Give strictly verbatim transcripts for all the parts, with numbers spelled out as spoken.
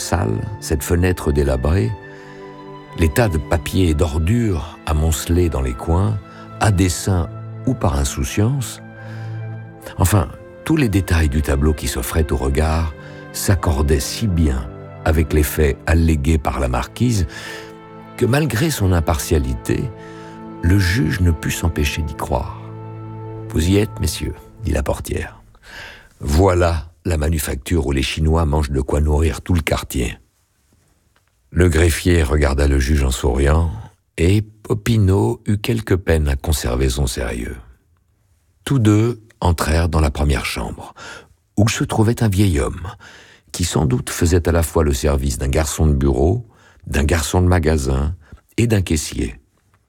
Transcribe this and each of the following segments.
sale, cette fenêtre délabrée, les tas de papiers et d'ordures amoncelés dans les coins, à dessein ou par insouciance. Enfin, tous les détails du tableau qui s'offrait au regard s'accordaient si bien avec les faits allégués par la marquise que malgré son impartialité, le juge ne put s'empêcher d'y croire. « Vous y êtes, messieurs, » dit la portière. « Voilà la manufacture où les Chinois mangent de quoi nourrir tout le quartier. » Le greffier regarda le juge en souriant, et Popinot eut quelque peine à conserver son sérieux. Tous deux entrèrent dans la première chambre, où se trouvait un vieil homme, qui sans doute faisait à la fois le service d'un garçon de bureau, d'un garçon de magasin et d'un caissier.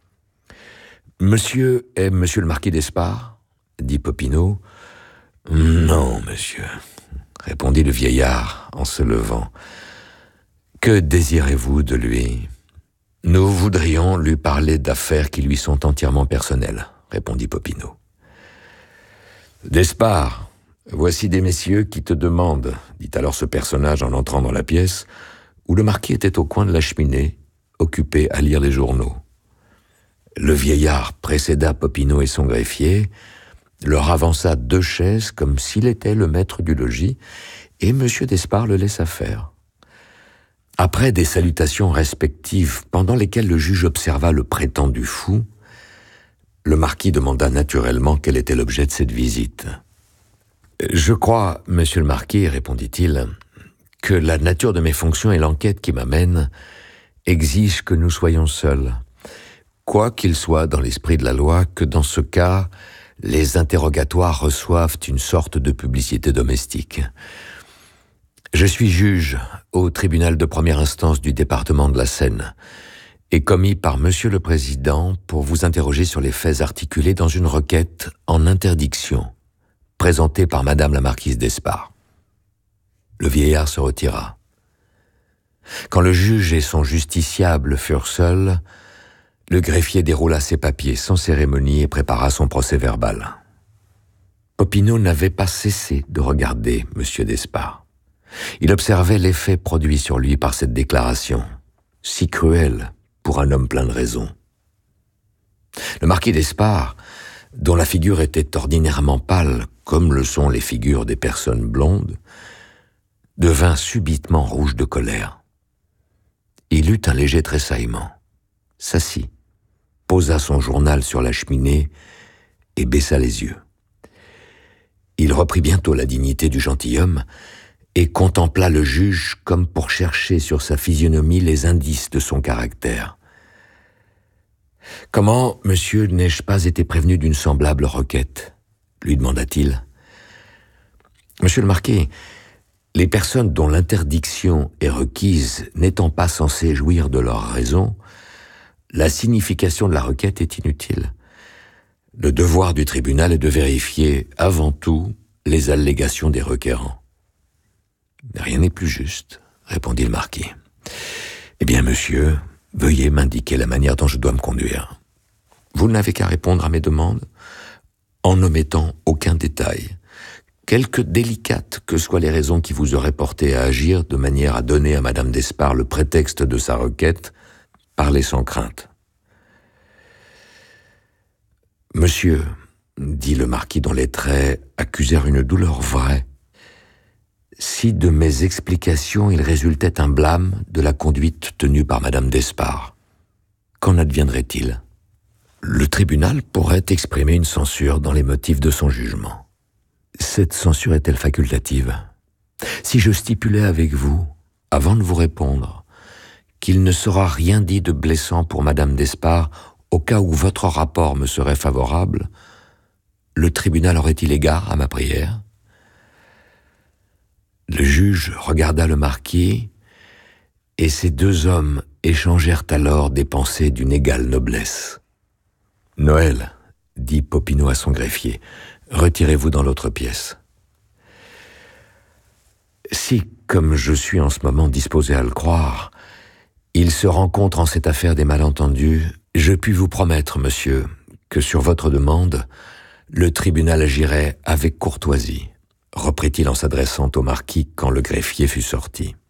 « Monsieur est monsieur le marquis d'Espard ?» dit Popinot. « Non, monsieur, » répondit le vieillard en se levant. « Que désirez-vous de lui ? » « Nous voudrions lui parler d'affaires qui lui sont entièrement personnelles, » répondit Popinot. « D'Espard, voici des messieurs qui te demandent, » dit alors ce personnage en entrant dans la pièce, où le marquis était au coin de la cheminée, occupé à lire les journaux. Le vieillard précéda Popinot et son greffier, leur avança deux chaises comme s'il était le maître du logis, et M. d'Espard le laissa faire. Après des salutations respectives pendant lesquelles le juge observa le prétendu fou, le marquis demanda naturellement quel était l'objet de cette visite. « Je crois, monsieur le marquis, répondit-il, que la nature de mes fonctions et l'enquête qui m'amène exigent que nous soyons seuls, quoi qu'il soit dans l'esprit de la loi que dans ce cas, les interrogatoires reçoivent une sorte de publicité domestique. Je suis juge au tribunal de première instance du département de la Seine et commis par monsieur le président pour vous interroger sur les faits articulés dans une requête en interdiction présentée par madame la marquise d'Espard. » Le vieillard se retira. Quand le juge et son justiciable furent seuls, le greffier déroula ses papiers sans cérémonie et prépara son procès-verbal. Popinot n'avait pas cessé de regarder monsieur d'Espard. Il observait l'effet produit sur lui par cette déclaration, si cruelle pour un homme plein de raison. Le marquis d'Espard, dont la figure était ordinairement pâle, comme le sont les figures des personnes blondes, devint subitement rouge de colère. Il eut un léger tressaillement, s'assit, posa son journal sur la cheminée et baissa les yeux. Il reprit bientôt la dignité du gentilhomme et contempla le juge comme pour chercher sur sa physionomie les indices de son caractère. « Comment, monsieur, n'ai-je pas été prévenu d'une semblable requête ?» lui demanda-t-il. « Monsieur le marquis, les personnes dont l'interdiction est requise n'étant pas censées jouir de leur raison, la signification de la requête est inutile. Le devoir du tribunal est de vérifier, avant tout, les allégations des requérants. » « Rien n'est plus juste, » répondit le marquis. « Eh bien, monsieur, veuillez m'indiquer la manière dont je dois me conduire. Vous n'avez qu'à répondre à mes demandes en omettant aucun détail, quelque délicates que soient les raisons qui vous auraient porté à agir de manière à donner à madame d'Espard le prétexte de sa requête. Parlez sans crainte. »« Monsieur, » dit le marquis dont les traits accusèrent une douleur vraie, si de mes explications il résultait un blâme de la conduite tenue par madame d'Espard, qu'en adviendrait-il ? Le tribunal pourrait exprimer une censure dans les motifs de son jugement. Cette censure est-elle facultative ? Si je stipulais avec vous, avant de vous répondre, qu'il ne sera rien dit de blessant pour madame d'Espard au cas où votre rapport me serait favorable, le tribunal aurait-il égard à ma prière ? Le juge regarda le marquis, et ces deux hommes échangèrent alors des pensées d'une égale noblesse. « Noël, » dit Popinot à son greffier, « retirez-vous dans l'autre pièce. » Si, comme je suis en ce moment disposé à le croire, il se rencontre en cette affaire des malentendus, je puis vous promettre, monsieur, que sur votre demande, le tribunal agirait avec courtoisie, reprit-il en s'adressant au marquis quand le greffier fut sorti.